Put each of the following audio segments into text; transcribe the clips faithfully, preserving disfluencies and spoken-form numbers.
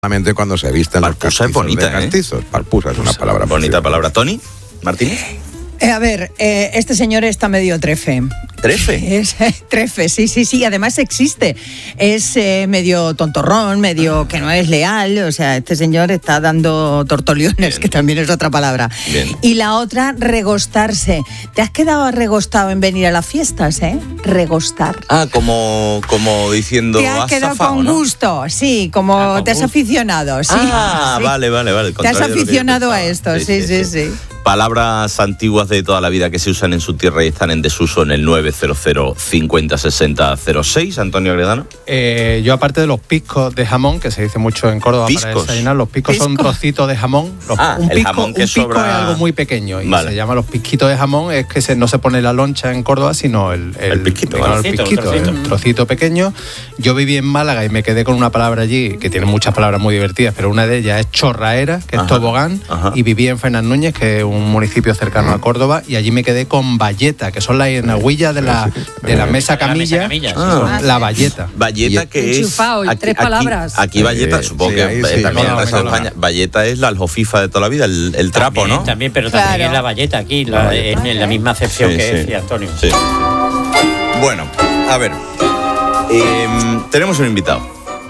Solamente cuando se visten los castizos es bonita, de castizos. ¿eh? Parpusa es una palabra bonita palabra. ¿Tony Martínez? Eh, a ver, eh, este señor está medio trefe. ¿Trefe? Es eh, trefe, sí, sí, sí. Además existe. Es eh, medio tontorrón, medio que no es leal. O sea, este señor está dando tortoliones, Bien. que también es otra palabra. Bien. Y la otra, regostarse. Te has quedado regostado en venir a las fiestas, ¿eh? Regostar. Ah, como, como diciendo... Te has quedado zafado, con ¿no? gusto, sí, como ah, con te has gusto. aficionado. Sí, ah, sí. vale, vale, vale. Te has aficionado a esto, sí, sí, sí. sí. sí. Palabras antiguas de toda la vida que se usan en su tierra y están en desuso en el nueve cero cero cincuenta sesenta cero seis. Antonio Agredano. Eh, yo, aparte de los piscos de jamón, que se dice mucho en Córdoba ¿Piscos? para desayunar, los piscos ¿Pisco? son trocitos de jamón. Los, Ah, un el pisco, jamón que un pisco sobra... es algo muy pequeño y vale. se llama los pisquitos de jamón. Es que se, no se pone la loncha en Córdoba, sino el, el, el pisquito, el, vale. el pisquito, trocito. el trocito pequeño. Yo viví en Málaga y me quedé con una palabra allí, que tiene muchas palabras muy divertidas, pero una de ellas es chorraera, que Ajá. es tobogán, Ajá. y viví en Fernández Núñez, que es un municipio cercano a Córdoba, y allí me quedé con bayeta, que son las enagüillas de la, de la mesa camilla. La mesa camilla, sí, Ah. son la bayeta. Bayeta, que es... Enchufado, y tres palabras. Aquí, aquí Bayeta, Eh, supongo sí, que ahí eh, sí, también en el no, resto de no, España. Bayeta es la aljofifa de toda la vida, el, el trapo, también, ¿no? También, pero Claro. también es la bayeta aquí, la, La en, en la misma acepción Sí, que sí. decía Antonio. Sí. Bueno, a ver. eh, tenemos un invitado.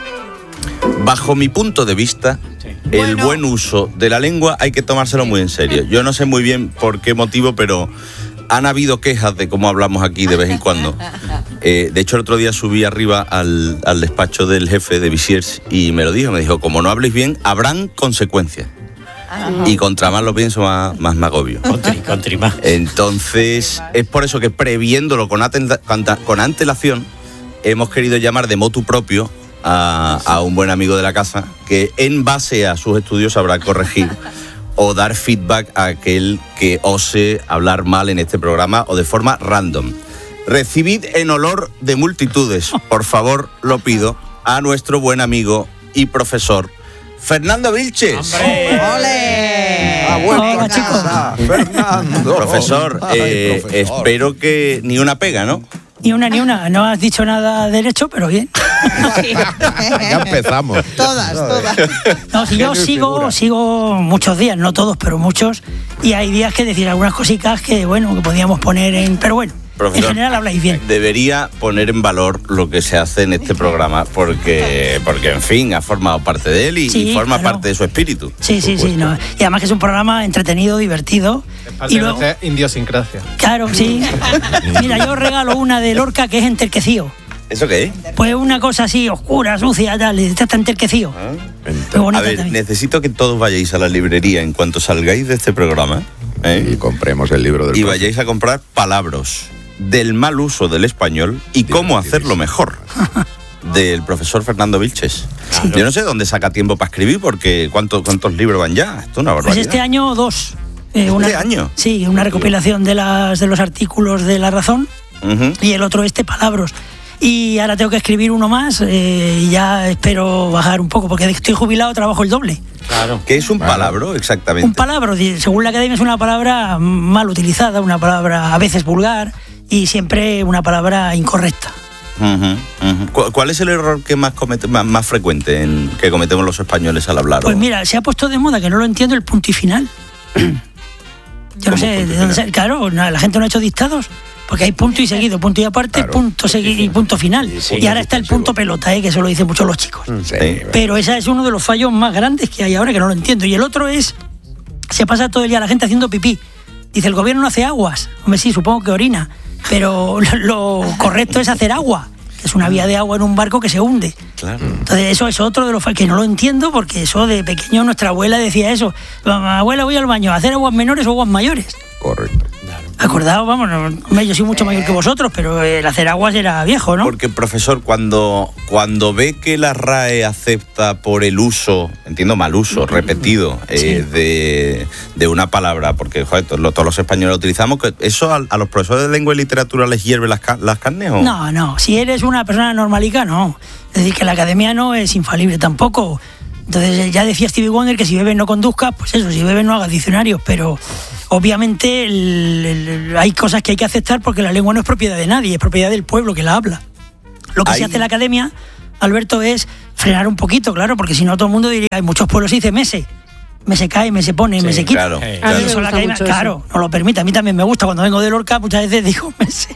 Bajo mi punto de vista, Sí. el Bueno. buen uso de la lengua hay que tomárselo muy en serio. Yo no sé muy bien por qué motivo, pero han habido quejas de cómo hablamos aquí de vez en cuando. Eh, de hecho, el otro día subí arriba al, al despacho del jefe de Visiers y me lo dijo. Me dijo, como no habléis bien, habrán consecuencias. Y contra más lo pienso, más, más me agobio. Con, tri, con trimá. Entonces, es por eso que previéndolo con, aten- con, con antelación, hemos querido llamar de motu propio a, a un buen amigo de la casa que en base a sus estudios sabrá corregir o dar feedback a aquel que ose hablar mal en este programa o de forma random. Recibid en olor de multitudes, por favor, lo pido, a nuestro buen amigo y profesor Fernando Vilches. ¡Hombre! ¡Ole! Ha vuelto Hola, a casa, Fernando. Profesor, Ay, eh, profesor. espero que ni una pega, ¿no? Ni una ni una, no has dicho nada derecho, pero bien. Ya empezamos. Todas, todas. No, si yo Genio y sigo, figura. sigo muchos días, no todos, pero muchos, y hay días que decir algunas cositas que, bueno, que podíamos poner en... Pero bueno, Profesor, en general habláis bien. Debería poner en valor lo que se hace en este programa, porque, porque en fin, ha formado parte de él y, Sí, y forma claro. parte de su espíritu. Sí, sí, sí. No. Y además que es un programa entretenido, divertido. Parte Y de luego, nuestra idiosincrasia. claro, sí. Mira, yo os regalo una de Lorca que es enterquecío. ¿Eso qué es? Pues una cosa así, oscura, sucia, tal, y está enterquecío. Muy bonita A ver, también. necesito que todos vayáis a la librería en cuanto salgáis de este programa, ¿eh? Y compremos el libro del y profe. vayáis a comprar palabras del mal uso del español y cómo hacerlo mejor, del profesor Fernando Vilches. Yo no sé dónde saca tiempo para escribir, porque ¿cuánto, ¿cuántos libros van ya? Esto es una Pues barbaridad. este año dos. Eh, ¿Este año? Sí, una recopilación de las de los artículos de La Razón Ujú. y el otro este, Palabros. Y ahora tengo que escribir uno más eh, y ya espero bajar un poco, porque estoy jubilado, trabajo el doble. Claro. ¿Qué es un palabro exactamente? Un palabro, di- según la academia, es una palabra mal utilizada, una palabra a veces vulgar y siempre una palabra incorrecta. Ujú, ujú. ¿Cu- ¿Cuál es el error que más, comete, más, más frecuente en, que cometemos los españoles al hablar? Pues o- mira, se ha puesto de moda, que no lo entiendo, el punto y final. Yo no ¿Cómo sé, punto y de dónde final? se- claro, no, la gente no ha hecho dictados, porque hay punto y seguido, punto y aparte, Claro. punto seguido y punto final. sí, y ahora está el suspensivo. punto pelota, ¿eh? Que eso lo dicen muchos los chicos. Sí, Pero ese es uno de los fallos más grandes que hay ahora, que no lo entiendo. Y el otro es, se pasa todo el día la gente haciendo pipí. Dice, el gobierno no hace aguas. Hombre, sí, supongo que orina. Pero lo, lo correcto es hacer agua, que es una vía de agua en un barco que se hunde. Claro. Entonces eso es otro de los fallos, que no lo entiendo, porque eso de pequeño nuestra abuela decía eso. Abuela, voy al baño, ¿a hacer aguas menores o aguas mayores? correcto. Acordado, vamos, no, hombre, yo soy mucho mayor que vosotros, pero el hacer aguas era viejo, ¿no? Porque, profesor, cuando, cuando ve que la R A E acepta por el uso, entiendo mal uso, repetido, eh, de, de una palabra, porque joder, todos, los- todos los españoles lo utilizamos, que ¿eso a, a los profesores de lengua y literatura les hierve las, ca- las carnes? ¿O? No, no, si eres una persona normalica, no. Es decir, que la academia no es infalible tampoco. Entonces, ya decía Stevie Wonder que si bebes no conduzcas, pues eso, si bebes no hagas diccionarios, pero obviamente el, el, hay cosas que hay que aceptar porque la lengua no es propiedad de nadie, es propiedad del pueblo que la habla. Lo que Hay- se hace en la academia Alberto, es frenar un poquito, claro, porque si no todo el mundo diría, hay muchos pueblos y dice mese. Me se cae, me se pone, Sí, me se quita. claro, Y claro. A mí me eso la gusta academia, mucho claro, no lo permite. A mí también me gusta. Cuando vengo de Lorca muchas veces digo, me sé.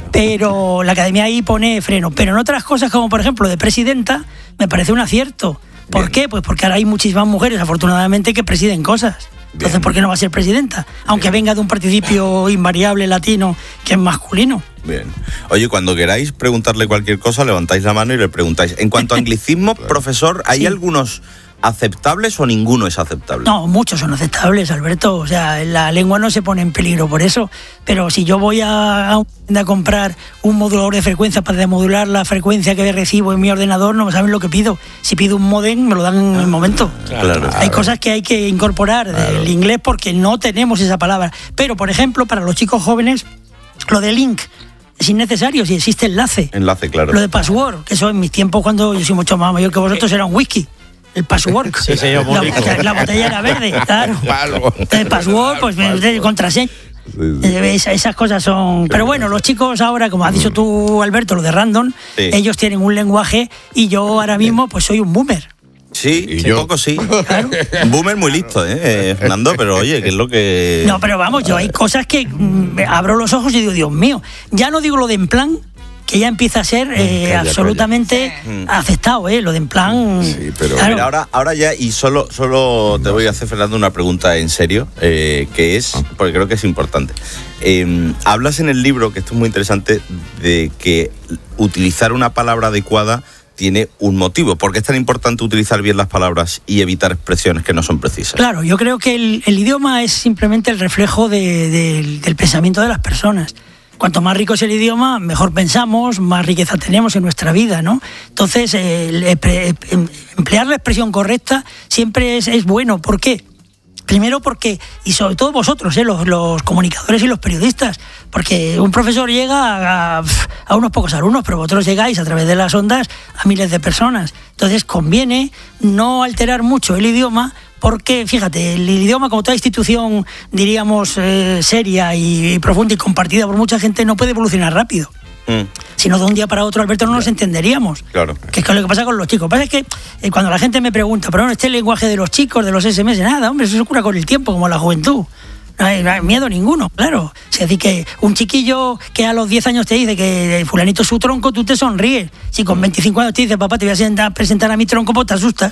Pero la academia ahí pone freno. Pero en otras cosas, como por ejemplo de presidenta, me parece un acierto. ¿Por Bien. qué? Pues porque ahora hay muchísimas mujeres, afortunadamente, que presiden cosas. Entonces, Bien. ¿por qué no va a ser presidenta? Aunque venga de un participio invariable latino que es masculino. Bien. Oye, cuando queráis preguntarle cualquier cosa, levantáis la mano y le preguntáis. En cuanto a anglicismo, profesor, ¿hay Sí. algunos aceptables o ninguno es aceptable? No, muchos son aceptables, Alberto. O sea, la lengua no se pone en peligro por eso. Pero si yo voy a, a, un- a comprar un modulador de frecuencia para demodular la frecuencia que recibo en mi ordenador, no saben lo que pido. Si pido un modem, me lo dan en el momento. Claro. Hay cosas que hay que incorporar del inglés porque no tenemos esa palabra. Pero, por ejemplo, para los chicos jóvenes, lo de link es innecesario si existe enlace. Enlace, claro. Lo de password, que eso en mis tiempos, cuando yo soy mucho más mayor que vosotros, era un whisky. El password. Sí, señor, muy la, rico. la botella era verde, claro. Palo. El password, pues de contraseña. Eh, esa- Esas cosas son. Pero bueno, los chicos ahora, como has dicho tú, Alberto, lo de random, Sí. ellos tienen un lenguaje y yo ahora mismo, pues soy un boomer. Sí, Y un yo. poco sí. Un boomer muy listo, ¿eh, eh, Fernando? Pero oye, ¿qué es lo que...? No, pero vamos, yo hay cosas que mm, me abro los ojos y digo, Dios mío, ya no digo lo de en plan, que ya empieza a ser eh, calla, absolutamente aceptado, ¿eh? Lo de en plan. Sí, pero- claro. Mira, ahora, ahora ya, y solo, solo te voy a hacer, Fernando, una pregunta en serio, eh, que es, porque creo que es importante. Eh, hablas en el libro, que esto es muy interesante, de que utilizar una palabra adecuada tiene un motivo. ¿Por qué es tan importante utilizar bien las palabras y evitar expresiones que no son precisas? Claro, yo creo que el, el idioma es simplemente el reflejo de- del- del pensamiento de las personas. Cuanto más rico es el idioma, mejor pensamos, más riqueza tenemos en nuestra vida, ¿no? Entonces, eh, el- el- em- emplear la expresión correcta siempre es, es bueno. ¿Por qué? Primero porque, y sobre todo vosotros, ¿eh? los, los comunicadores y los periodistas, porque un profesor llega a, a unos pocos alumnos, pero vosotros llegáis a través de las ondas a miles de personas. Entonces conviene no alterar mucho el idioma, porque fíjate, el idioma, como toda institución, diríamos, eh, seria y, y profunda y compartida por mucha gente, no puede evolucionar rápido. Mm, Si no, de un día para otro, Alberto, no nos entenderíamos. claro. Que es lo que pasa con los chicos. Lo que pasa es que eh, cuando la gente me pregunta, pero bueno, este lenguaje de los chicos, de los ese eme ese, nada, hombre, eso se cura con el tiempo, como la juventud. No hay, no hay miedo ninguno, claro. Es decir, que un chiquillo que a los diez años te dice que fulanito es su tronco, tú te sonríes. Si con veinticinco años te dice, papá, te voy a sentar- presentar a mi tronco, pues te asustas.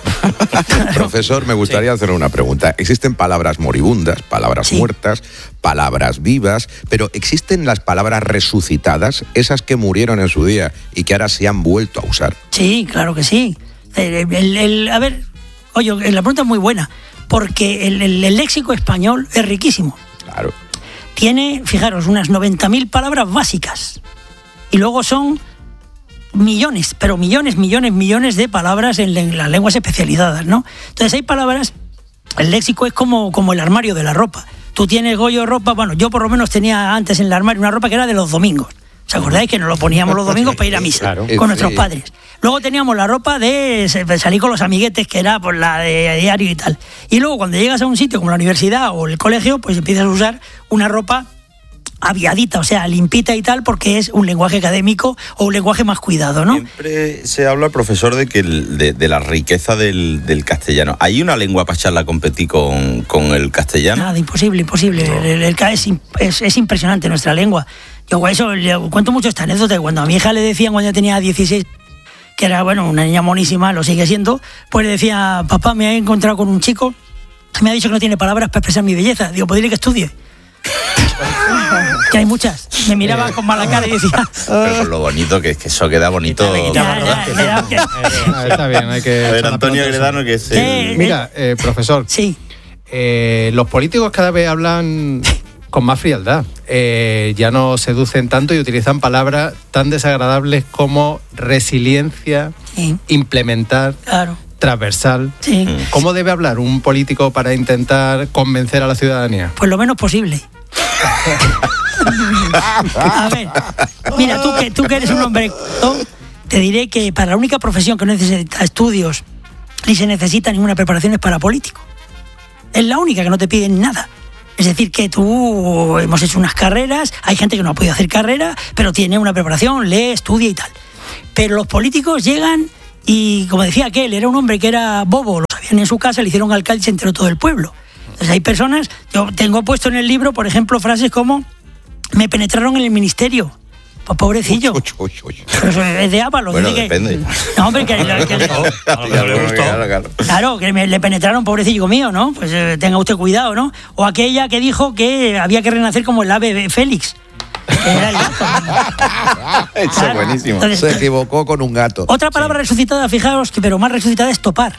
Profesor, me gustaría hacer una pregunta. Existen palabras moribundas, palabras Sí. muertas, palabras vivas, pero ¿existen las palabras resucitadas, esas que murieron en su día y que ahora se han vuelto a usar? Sí, claro que sí. El- el- el- a ver, oye, la pregunta es muy buena, porque el, el- el léxico español es riquísimo. Claro. Tiene, fijaros, unas noventa mil palabras básicas. Y luego son millones, pero millones, millones, millones de palabras en, len- las lenguas especializadas, ¿no? Entonces hay palabras, el léxico es como, como el armario de la ropa. Tú tienes, Goyo, ropa, bueno, yo por lo menos tenía antes en el armario una ropa que era de los domingos. ¿Os acordáis que nos lo poníamos los domingos para ir a misa Claro. con nuestros Sí. padres? Luego teníamos la ropa de de salir con los amiguetes, que era pues, la de diario y tal. Y luego cuando llegas a un sitio como la universidad o el colegio, pues empiezas a usar una ropa aviadita, o sea, limpita y tal, porque es un lenguaje académico o un lenguaje más cuidado, ¿no? Siempre se habla, profesor, de que el- de, de la riqueza del, del castellano. ¿Hay una lengua para echarla a competir con, con el castellano? Nada, imposible, imposible. El, el- es, im- es- es impresionante nuestra lengua. Yo eso le cuento mucho esta anécdota, que cuando a mi hija le decían cuando ella tenía dieciséis, que era, bueno, una niña monísima, lo sigue siendo, pues le decía, papá, me he encontrado con un chico que me ha dicho que no tiene palabras para expresar mi belleza. Digo, pues dile que estudie. Que hay muchas. Me miraba con mala cara y decía... Pero con lo bonito que es que eso queda bonito. Le quitaba Ya, ya, rodaje, ya, ya. Ah, está bien, hay que. A ver, echar la Antonio pelota. Gredano, que es el- Eh, Mira, eh, profesor, Sí. eh, los políticos cada vez hablan con más frialdad. Eh, ya no seducen tanto y utilizan palabras tan desagradables como resiliencia, Sí, implementar, claro. transversal. Sí. ¿Cómo debe hablar un político para intentar convencer a la ciudadanía? Pues lo menos posible. A ver, mira, tú que, tú que eres un hombre culto, te diré que para la única profesión que no necesita estudios ni se necesita ninguna preparación es para político. Es la única que no te piden nada. Es decir, que tú hemos hecho unas carreras, hay gente que no ha podido hacer carrera, pero tiene una preparación, lee, estudia y tal. Pero los políticos llegan y, como decía aquel, era un hombre que era bobo, lo sabían en su casa, le hicieron alcalde y se enteró todo el pueblo. Entonces hay personas, yo tengo puesto en el libro, por ejemplo, frases como: me penetraron en el ministerio. Pues pobrecillo. Uy, uy, uy. Pero eso es de Ábalos. Bueno, dice que, depende. no, hombre, que, que, que Claro, claro. claro, que me, le penetraron, pobrecillo mío, ¿no? Pues eh, tenga usted cuidado, ¿no? O aquella que dijo que había que renacer como el ave Félix. Que era el gato. Eso es Claro. buenísimo. Entonces, Se equivocó con un gato. otra palabra resucitada, fijaos, que pero más resucitada es topar.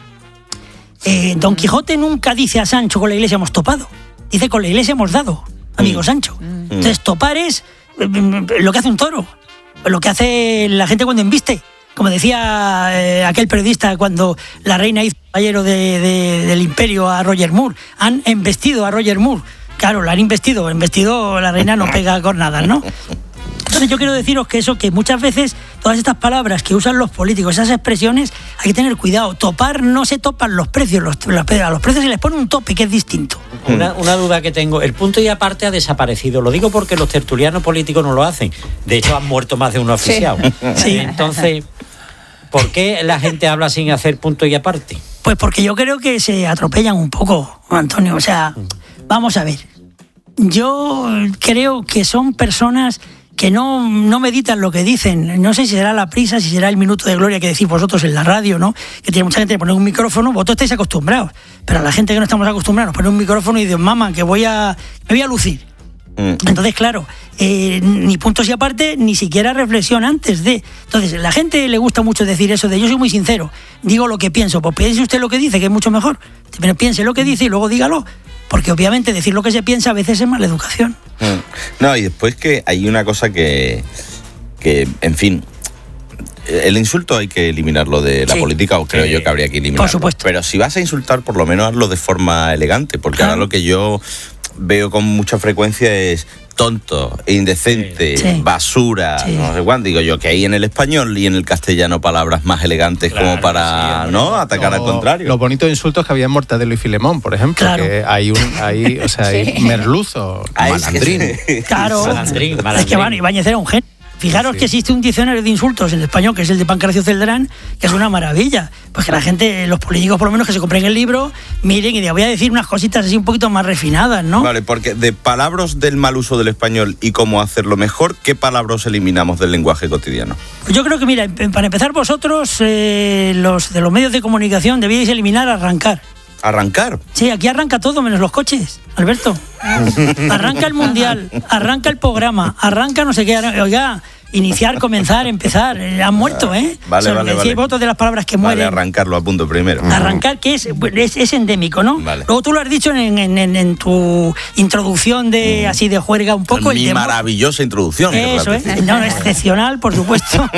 Eh, Don Quijote nunca dice a Sancho: con la iglesia hemos topado. Dice: con la iglesia hemos dado, amigo Sancho. Entonces, topar es eh, lo que hace un toro, lo que hace la gente cuando embiste. Como decía eh, aquel periodista cuando la reina hizo caballero de, de, del imperio a Roger Moore. Han embestido a Roger Moore. Claro, la han investido. Embestido, la reina no pega cornadas, ¿no? Entonces yo quiero deciros que eso, que muchas veces todas estas palabras que usan los políticos, esas expresiones, hay que tener cuidado. Topar, no se topan los precios, los, los, a los precios se les pone un tope, que es distinto. Una, una duda que tengo, el punto y aparte ha desaparecido, lo digo porque los tertulianos políticos no lo hacen, de hecho han muerto más de uno oficial. Sí. Entonces, ¿por qué la gente habla sin hacer punto y aparte? Pues porque yo creo que se atropellan un poco, Antonio. O sea, vamos a ver. Yo creo que son personas que no, no meditan lo que dicen. No sé si será la prisa, si será el minuto de gloria que decís vosotros en la radio, ¿no? Que tiene mucha gente que pone un micrófono, vosotros estáis acostumbrados. Pero a la gente que no estamos acostumbrados, pone un micrófono y dice: mamá, que voy a, me voy a lucir. Entonces, claro, eh, ni puntos y aparte, ni siquiera reflexión antes de. Entonces, la gente le gusta mucho decir eso de: yo soy muy sincero, digo lo que pienso. Pues piense usted lo que dice, que es mucho mejor. Pero piense lo que dice y luego dígalo. Porque obviamente decir lo que se piensa a veces es mala educación. No, y después que hay una cosa que, que en fin, el insulto hay que eliminarlo de la Sí. política, o creo Sí. yo que habría que eliminarlo. Por supuesto. Pero si vas a insultar, por lo menos hazlo de forma elegante, porque Claro. ahora lo que yo veo con mucha frecuencia es tonto, indecente, Sí. basura, Sí. no sé cuánto. Digo yo que hay en el español y en el castellano palabras más elegantes Claro, como para sí, no atacar al Lo- contrario. Los bonitos insultos que había en Mortadelo y Filemón, por ejemplo, Claro. que hay un, hay, o sea, hay Sí. merluzo. Ah, es que- malandrín. Claro. Malandrín, Es que malandrín. van, Ibáñez era un genio. Fijaros Sí. que existe un diccionario de insultos en español, que es el de Pancracio Celdrán, que es una maravilla. Pues que la gente, los políticos por lo menos que se compren el libro, miren y digan: voy a decir unas cositas así un poquito más refinadas, ¿no? Vale, porque de palabras del mal uso del español y cómo hacerlo mejor, ¿qué palabras eliminamos del lenguaje cotidiano? Yo creo que, mira, em- para empezar vosotros, eh, los de los medios de comunicación, debíais eliminar arrancar. Arrancar. Sí, aquí arranca todo menos los coches, Alberto. Arranca el mundial, arranca el programa, arranca no sé qué. Oiga, iniciar, comenzar, empezar. Eh, Han muerto, ¿eh? Vale, O sea, vale, decíais vale. vosotros de las palabras que Vale, mueren. arrancarlo a punto primero. Arrancar, que es, es, es endémico, ¿no? Vale. Luego tú lo has dicho en, en- en- en tu introducción de así de juerga un poco. Mi el de mo- maravillosa introducción. Eso querrás es, decir. no, excepcional, por supuesto.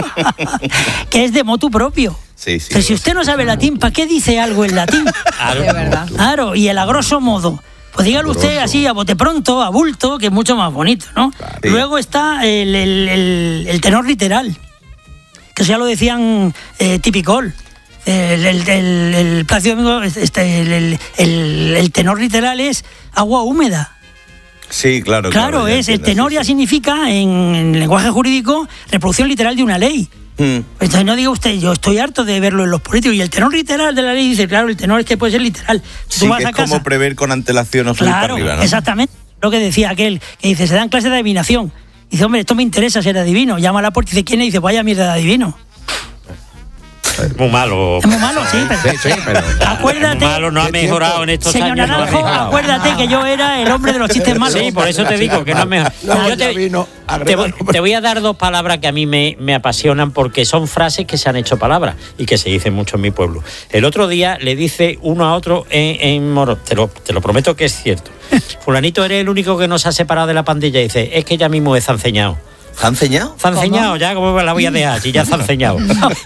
Que es de motu propio. Sí, sí. Pero si usted no sabe latín, ¿para qué dice algo en latín? Claro. De verdad. Claro, y el a grosso modo. Pues dígalo usted así, a bote pronto, a bulto, que es mucho más bonito, ¿no? Sí. Luego está el, el- el- el tenor literal, que eso ya lo decían eh, Tipicol. El, el, el, el Plácido Domingo, este, el, el- el- el tenor literal es agua húmeda. Sí, claro. Claro, ya es el entiendo, tenor sí, ya sí. significa en, en lenguaje jurídico reproducción literal de una ley. Mm. Entonces no diga usted: yo estoy harto de verlo en los políticos. Y el tenor literal de la ley dice: claro, el tenor es que puede ser literal. Si tú Sí, vas que a es casa, como prever con antelación o subir claro, para arriba, ¿no? exactamente. Lo que decía aquel, que dice: se dan clases de adivinación. Dice: hombre, esto me interesa ser adivino. Llama a la puerta y dice: ¿quién es? Y dice: vaya mierda de adivino. Muy malo. Es muy malo, sí, pero, Sí, sí, pero. acuérdate. Muy malo, no ha ¿Qué mejorado tiempo? en estos Señor años. no ha Naranjo, mejorado. acuérdate que yo era el hombre de los chistes malos. Sí, por eso te digo que no es mejor. No, Yo te, ya vino, te agrega voy, nombre. te voy a dar dos palabras que a mí me, me apasionan porque son frases que se han hecho palabras y que se dicen mucho en mi pueblo. El otro día le dice uno a otro en, en Moro, te lo, te lo prometo que es cierto. Fulanito, eres el único que nos ha separado de la pandilla. Y dice: es que ya mismo es zanceñado. ¿Se han enseñado? Se han enseñado ya, ¿cómo la voy a dejar? Si ya se han enseñado.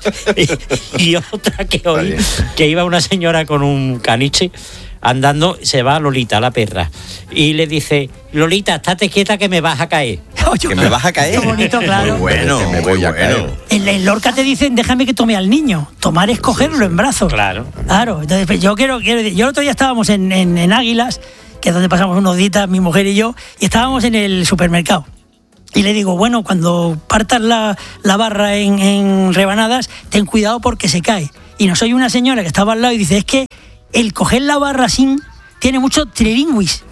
y, y otra que oí, que iba una señora con un caniche andando, se va Lolita, la perra, y le dice: Lolita, estate quieta que me vas a caer. Oye, ¿Que me vas a caer? Qué bonito, claro. Muy bueno, Que me muy voy a bueno. caer. En, en Lorca te dicen: déjame que tome al niño. Tomar es cogerlo en brazos. Claro. Claro, entonces pues, yo quiero, quiero yo el otro día estábamos en, en, en Águilas, que es donde pasamos unos días mi mujer y yo, y estábamos en el supermercado. Y le digo, bueno, cuando partas la, la barra en, en rebanadas, ten cuidado porque se cae. Y nos oye una señora que estaba al lado y dice, es que el coger la barra sin tiene mucho trilingüis.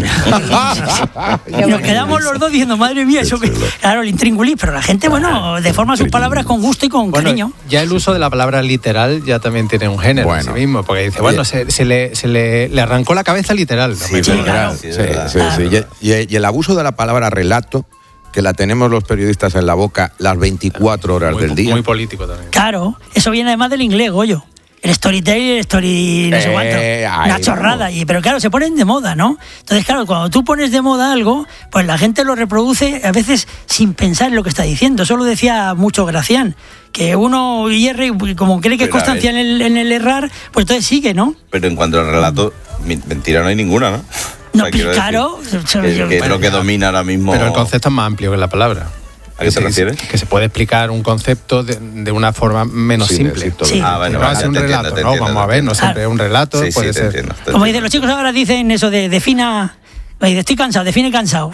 Y nos quedamos los dos diciendo, madre mía, eso que... Claro, el intríngulis, pero la gente, bueno, deforma sus palabras con gusto y con bueno, cariño. Ya el uso de la palabra literal ya también tiene un género Bueno. en sí mismo, porque dice, bueno, se, se, le, se le, le arrancó la cabeza literal. Sí, Sí, verdad, claro. sí, es Sí, verdad. sí, sí. Y, y- y el abuso de la palabra relato, que la tenemos los periodistas en la boca las veinticuatro horas muy, del día. muy político también. Claro, eso viene además del inglés, Goyo. El storytelling y el story no sé Eh, cuánto. ahí Una chorrada. vamos. Y, pero claro, se ponen de moda, ¿no? Entonces, claro, cuando tú pones de moda algo, pues la gente lo reproduce a veces sin pensar en lo que está diciendo. Eso lo decía mucho Gracián, que uno hierre y como cree que es Pero, a constancia en el, en el errar, pues entonces sigue, ¿no? Pero en cuanto al relato, mi- mentira no hay ninguna, ¿no? No, O sea, quiero claro, decir, o sea, que, yo- que es lo bueno, que domina ahora mismo. Pero el concepto es más amplio que la palabra. ¿A qué te Sí, refieres? Que se puede explicar un concepto de, de una forma menos Sí, simple. sí, todo. Sí. Ah, bueno, No va a vale, ser un te entiendo, relato, te ¿no? entiendo, Vamos a te ver, no entiendo. siempre es un relato, Sí, sí, puede te ser. entiendo, te Como entiendo. dicen los chicos ahora dicen eso de defina, oye, estoy cansado, define cansado.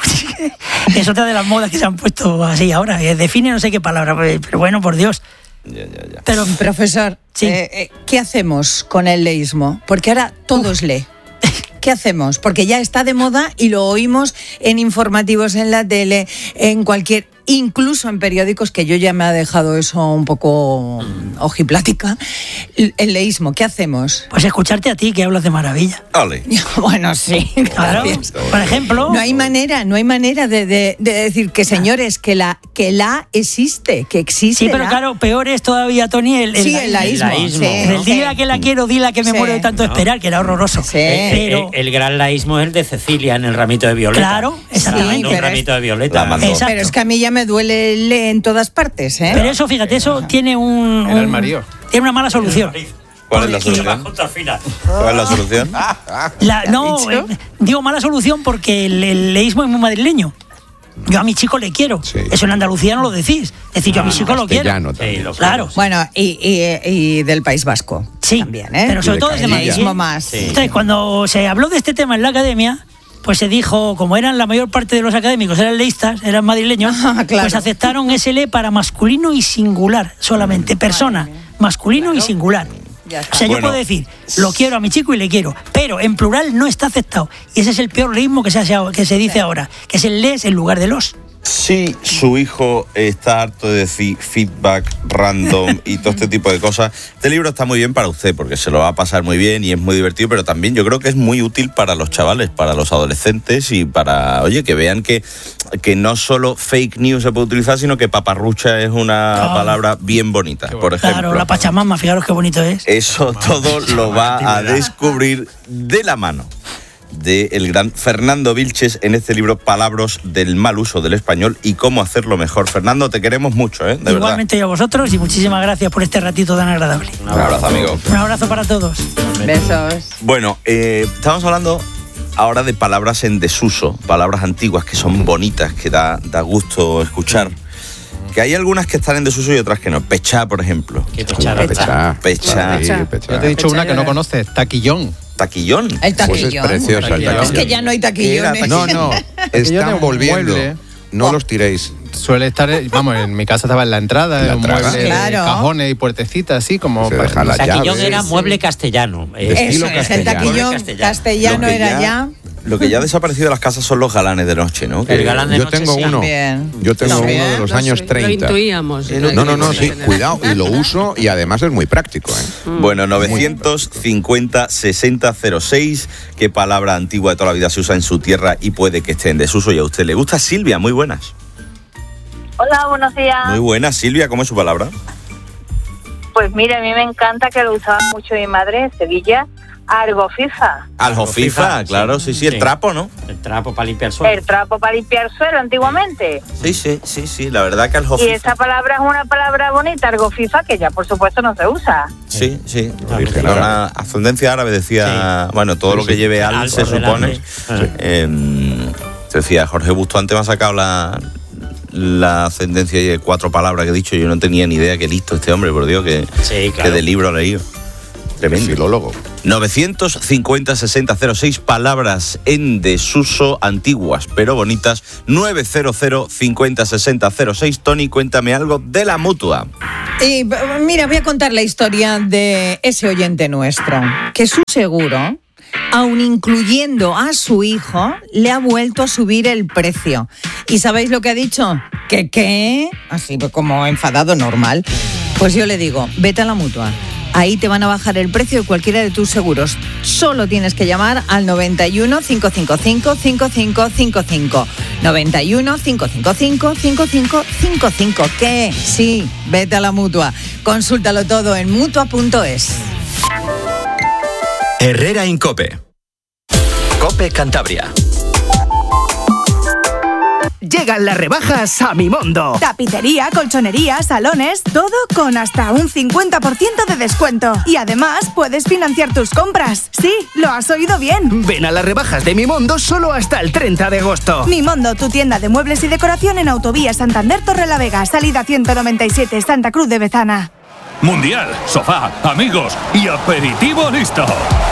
Es otra de las modas que se han puesto así ahora. eh, Define no sé qué palabra, pero bueno, por Dios. Ya, ya, ya. Pero Profesor, Sí. eh, eh, ¿qué hacemos con el leísmo? Porque ahora todos lee. ¿Qué hacemos? Porque ya está de moda y lo oímos en informativos, en la tele, en cualquier, incluso en periódicos, que yo ya me ha dejado eso un poco ojiplática. El, el leísmo, ¿qué hacemos? pues escucharte a ti que hablas de maravilla. Ole. Bueno, sí, Claro, gracias. por ejemplo, No hay manera, no hay manera de, de- de decir que, señores, que la que la existe, que existe. sí, pero la. claro, peor es todavía, Tony, el, el Sí, el laísmo. laísmo. sí, el dile a que la quiero, dile a que me Sí. muero de tanto esperar, que era horroroso. Sí. Pero, el, el gran laísmo es el de Cecilia en el ramito de violeta. Claro, exactamente. Dando un pero ramito de violeta. La mandó. Exacto. Pero es que a mí ya me duele el le en todas partes, ¿eh? pero eso, fíjate, eso tiene un, Era el un- marido. tiene una mala solución. ¿Cuál es la Porque- solución? Junto al final. ¿Cuál es la solución? La- no, dicho? eh, digo mala solución porque el, el leísmo es muy madrileño. Yo a mi chico le quiero. Sí. Eso en Andalucía no lo decís. Es decir, yo a mi chico lo quiero. Castellano Sí, también. lo Claro. Bueno, y, y- y del País Vasco. Sí, también, ¿eh? pero sobre Y de todo desde Madrid. Leísmo ¿eh? más. Sí. Entonces, cuando se habló de este tema en la academia, pues se dijo, como eran la mayor parte de los académicos, eran leístas, eran madrileños, Ah, claro. pues aceptaron ese le para masculino y singular solamente, persona, masculino y singular. Ya está. O sea, yo Bueno. puedo decir, lo quiero a mi chico y le quiero, pero en plural no está aceptado. Y ese es el peor leísmo que se, hace, que se dice ahora, que es el les en lugar de los. Si su hijo está harto de decir feedback random y todo este tipo de cosas, este libro está muy bien para usted porque se lo va a pasar muy bien y es muy divertido, pero también yo creo que es muy útil para los chavales, para los adolescentes y para, oye, que vean que, que no solo fake news se puede utilizar, sino que paparrucha es una Ah. palabra bien bonita, Qué por ejemplo. Claro, la Pachamama, fijaros qué bonito es. Eso todo lo va a descubrir de la mano del gran Fernando Vilches en este libro Palabras del mal uso del español y cómo hacerlo mejor. Fernando, te queremos mucho, ¿eh? De Igualmente yo a vosotros y muchísimas gracias por este ratito tan agradable. verdad. Un abrazo, amigo. Un abrazo para todos. Besos. Bueno, eh, estamos hablando ahora de palabras en desuso, palabras antiguas que son bonitas, que da, da gusto escuchar. Que hay algunas que están en desuso y otras que no. Pechá, por ejemplo. Que te echara. Pecha. Pecha. Sí, Pecha. pecha. Yo te he dicho Pecha una que no llorar. conoces, taquillón. Taquillón. El Pues es taquillón. preciosa el Taquillón. Es que ya no hay taquillones. No, no, es están un volviendo. mueble. No los tiréis. Suele estar, eh, vamos, en mi casa estaba en la entrada, En la en un entrada. mueble Claro. de cajones y puertecitas, así como... Se para- deja la Taquillón llave. era Sí. mueble castellano. eh, De estilo Eso es, el castellano. taquillón Castellano. castellano Lo que era ya. Lo que ya ha desaparecido de las casas son los galanes de noche, ¿no? Que- El galán de Yo noche tengo sí. uno. También. Yo tengo También. uno de los Lo años sé, treinta. Lo intuíamos. Sí, lo No, no, no, sí, intuíamos. cuidado, y lo uso y además es muy práctico, ¿eh? Bueno, novecientos cincuenta sesenta cero seis, qué palabra antigua de toda la vida se usa en su tierra y puede que esté en desuso y a usted le gusta. Silvia, muy buenas. Hola, buenos días. Muy buenas, Silvia, ¿cómo es su palabra? Pues mira, a mí me encanta que lo usaba mucho mi madre en Sevilla, argofifa, Aljofifa, sí. claro, sí, sí, el Sí. trapo, ¿no? El trapo para limpiar suelo. el trapo para limpiar suelo antiguamente. Sí, sí, sí, sí, la verdad que Y aljofifa. esa palabra es una palabra bonita, argofifa, que ya por supuesto no se usa. Sí, sí, Origen Era árabe. una ascendencia árabe, decía, bueno, todo Sí, lo que sí. lleve al Algo se supone. delante. Sí. Eh, decía, Jorge Busto antes me ha sacado la, la ascendencia de cuatro palabras que he dicho, yo no tenía ni idea, qué listo este hombre, por Dios, que, Sí, claro. que de libro ha leído. Tremendo. Filólogo. novecientos cincuenta sesenta cero seis, palabras en desuso, antiguas pero bonitas. Novecientos cincuenta sesenta cero seis. Tony, cuéntame algo de la Mutua. Y mira, voy a contar la historia de ese oyente nuestro, que su seguro, aun incluyendo a su hijo, le ha vuelto a subir el precio. ¿Y sabéis lo que ha dicho? ¿Que qué? Así como enfadado normal. Pues yo le digo, vete a la Mutua. Ahí te van a bajar el precio de cualquiera de tus seguros. Solo tienes que llamar al noventa y uno, cinco cinco cinco, cinco cinco cinco cinco. noventa y uno, cinco cinco cinco, cinco cinco cinco cinco. ¿Qué? Sí, vete a la Mutua. Consúltalo todo en mutua punto es. Herrera en COPE. COPE Cantabria. Llegan las rebajas a Mimondo. Tapicería, colchonería, salones, todo con hasta un cincuenta por ciento de descuento. Y además puedes financiar tus compras. Sí, lo has oído bien. Ven a las rebajas de Mimondo solo hasta el treinta de agosto. Mimondo, tu tienda de muebles y decoración en Autovía Santander Torrelavega, salida ciento noventa y siete, Santa Cruz de Bezana. Mundial, sofá, amigos y aperitivo listo.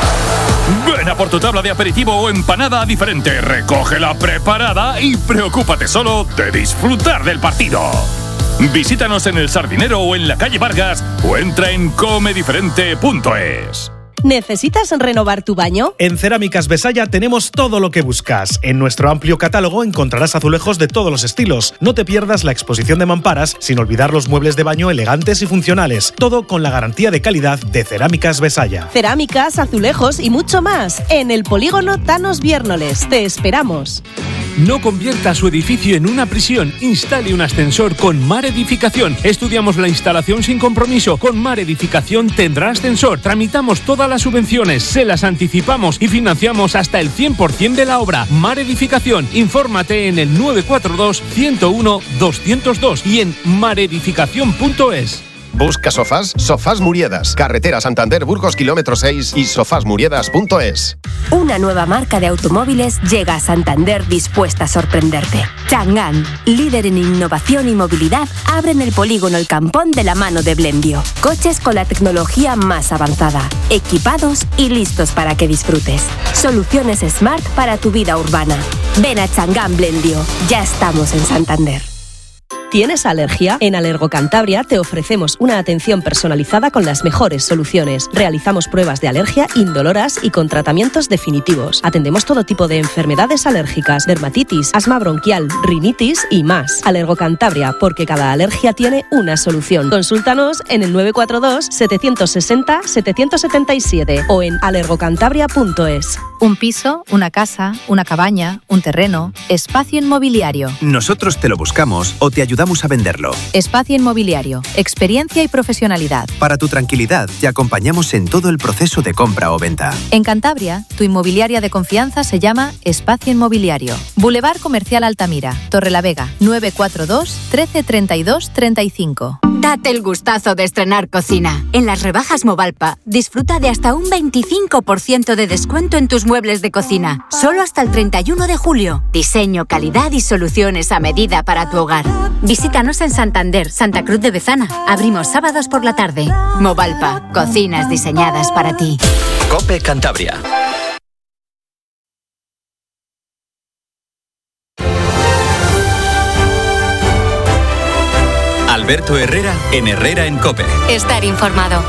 Ven a por tu tabla de aperitivo o empanada diferente, recógela preparada y preocúpate solo de disfrutar del partido. Visítanos en El Sardinero o en la calle Vargas o entra en come diferente punto es. ¿Necesitas renovar tu baño? En Cerámicas Besaya tenemos todo lo que buscas. En nuestro amplio catálogo encontrarás azulejos de todos los estilos. No te pierdas la exposición de mamparas, sin olvidar los muebles de baño elegantes y funcionales. Todo con la garantía de calidad de Cerámicas Besaya. Cerámicas, azulejos y mucho más. En el polígono Thanos Viérnoles. Te esperamos. No convierta su edificio en una prisión. Instale un ascensor con Mar Edificación. Estudiamos la instalación sin compromiso. Con Mar Edificación tendrá ascensor. Tramitamos todas las subvenciones, se las anticipamos y financiamos hasta el cien por ciento de la obra. Mar Edificación. Infórmate en el nueve cuatro dos, ciento uno, doscientos dos y en maredificación punto es. Busca sofás, Sofás Muriedas, carretera Santander Burgos kilómetro seis y sofás muriedas punto es. Una nueva marca de automóviles llega a Santander dispuesta a sorprenderte. Chang'an, líder en innovación y movilidad, abre en el polígono El Campón de la mano de Blendio. Coches con la tecnología más avanzada, equipados y listos para que disfrutes. Soluciones smart para tu vida urbana. Ven a Chang'an Blendio, ya estamos en Santander. ¿Tienes alergia? En Alergo Cantabria te ofrecemos una atención personalizada con las mejores soluciones. Realizamos pruebas de alergia indoloras y con tratamientos definitivos. Atendemos todo tipo de enfermedades alérgicas, dermatitis, asma bronquial, rinitis y más. Alergo Cantabria, porque cada alergia tiene una solución. Consúltanos en el nueve cuatro dos, setecientos sesenta, setecientos setenta y siete o en alergocantabria punto es. Un piso, una casa, una cabaña, un terreno, espacio inmobiliario. Nosotros te lo buscamos o te ayudamos a venderlo. Espacio Inmobiliario, experiencia y profesionalidad. Para tu tranquilidad, te acompañamos en todo el proceso de compra o venta. En Cantabria, tu inmobiliaria de confianza se llama Espacio Inmobiliario. Boulevard Comercial Altamira, Torrelavega, nueve cuatro dos, trece treinta y dos treinta y cinco. Date el gustazo de estrenar cocina. En las rebajas Movalpa, disfruta de hasta un veinticinco por ciento de descuento en tus muebles de cocina. Solo hasta el treinta y uno de julio. Diseño, calidad y soluciones a medida para tu hogar. Visítanos en Santander, Santa Cruz de Bezana. Abrimos sábados por la tarde. Movalpa, cocinas diseñadas para ti. COPE Cantabria. Alberto Herrera en Herrera en COPE. Estar informado.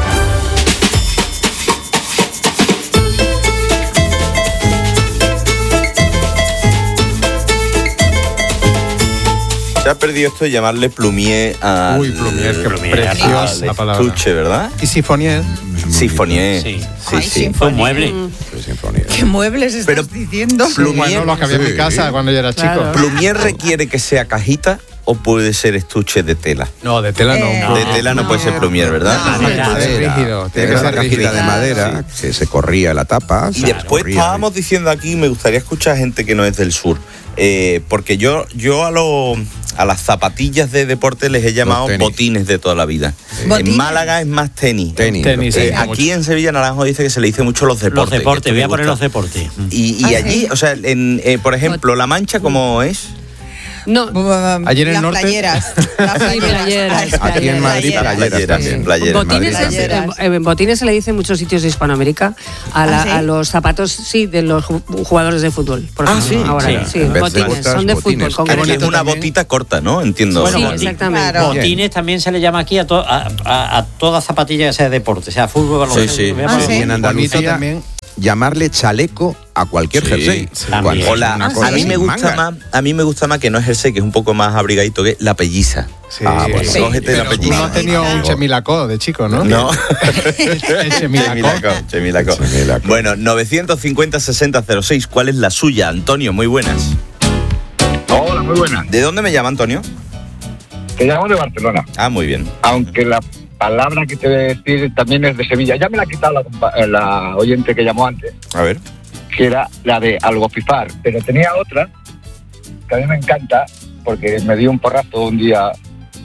Se ha perdido esto de llamarle plumier al... Uy, plumier, qué plumier, preciosa al palabra. estuche, ¿verdad? Y sifonier. Sifonier. Sí. Sí, Ay, sí. sinfonía. Un mueble. ¿Qué muebles estás Pero diciendo? Plumier, Bueno, lo que había en mi casa cuando yo era chico. Claro. ¿Plumier requiere que sea cajita o puede ser estuche de tela? No, de tela no. Eh, no. De tela no, puede ser plumier, ¿verdad? No, Tiene que ser Madera. rígido, tiene que Era ser una cajita rígido. de madera, que se corría la tapa. Y se después corría. estábamos diciendo aquí, me gustaría escuchar gente que no es del sur, eh, porque yo, yo a, lo, a las zapatillas de deporte les he llamado tenis. botines de toda la vida. ¿Botines? En Málaga es más tenis. Tenis. Tenis, Eh, sí, aquí mucho. en Sevilla Naranjo dice que se le dice mucho los Los deportes. que deportes, esto voy me a poner gusta. los deportes. Y, y ¿Ah, allí, sí? o sea, en, eh, por ejemplo, La Mancha, ¿cómo es? No, Allí en el las norte. playeras. Las playeras. Aquí en Madrid, playeras. playeras también. Playeras. Botines, Madrid es- también. eh, en botines se le dice en muchos sitios de Hispanoamérica a, la- ¿Ah, sí? a los zapatos, sí, de los ju- jugadores de fútbol. Por Ah, ejemplo, sí. ahora, Sí. sí, En vez de botines, botas, son de botines. fútbol. Aquí es concreto. una botita corta, ¿no? Entiendo. Bueno, Sí, botín. exactamente. Claro. Botines también se le llama aquí a, to- a, a- a toda zapatilla que sea de deporte, sea fútbol, baloncesto. sí. veamos. Ah, Y sí. en Bonito Andalucía, también. llamarle chaleco a cualquier Sí, jersey. sí. Cuando es Hola, una Ah, cosa a mí sin me gusta mangas. más, a mí me gusta más que no es jersey, que es un poco más abrigadito, que la pelliza. Sí. Ah, bueno. Sí. Cógete la Pero tú no pelliza. has tenido un chemilacó de chico, ¿no? No. El chemilacó. Chemilacó, chemilacó. Chemilacó. Bueno, novecientos cincuenta sesenta cero seis, ¿cuál es la suya, Antonio? Muy buenas. Hola, muy buenas. ¿De dónde me llama, Antonio? Te llamo de Barcelona, Ah, muy bien. aunque la palabra que te voy a decir también es de Sevilla. Ya me la ha quitado la, compa- eh, la oyente que llamó antes, A ver. que era la de algofifar, pero tenía otra que a mí me encanta porque me dio un porrazo un día,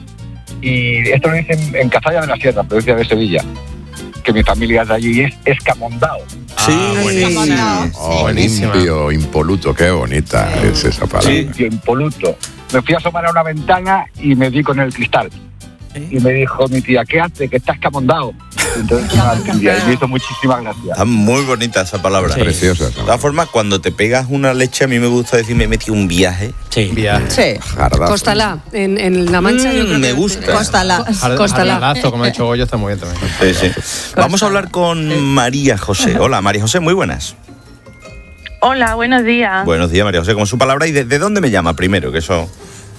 y esto lo dicen en Cazalla de la Sierra, provincia de Sevilla, que mi familia es de allí, y es escamondao. Sí, Escamondao. Oh, Buenísima. limpio, impoluto, qué bonita es esa palabra. Limpio, impoluto. Me fui a asomar a una ventana y me di con el cristal. Y me dijo mi tía, ¿qué hace? Que estás camondado. Entonces nada, y me hizo muchísimas gracias. Está muy bonita esa palabra. Sí. Preciosa. De todas formas, cuando te pegas una leche, a mí me gusta decir, me metí un viaje. Sí. Viaje. Sí. Jardazo. Cóstala, en, en La Mancha. yo Mm, creo me que- gusta. Cóstala. Jar- Cóstala. Jardalazo, como ha dicho Goyo, está muy bien también. Sí, sí. Vamos a hablar con María José. Hola, María José, muy buenas. Hola, buenos días. Buenos días, María José. ¿Cómo es su palabra? ¿Y de, de dónde me llama primero? Que eso...